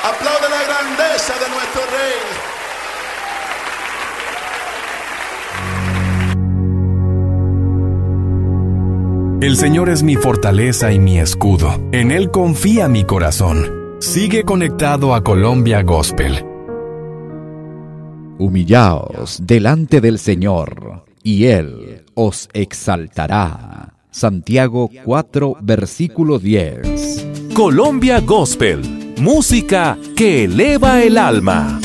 Aplaude la grandeza de nuestro Rey. El Señor es mi fortaleza y mi escudo. En Él confía mi corazón. Sigue conectado a Colombia Gospel. Humillaos delante del Señor, y Él os exaltará. Santiago 4, versículo 10. Colombia Gospel, música que eleva el alma.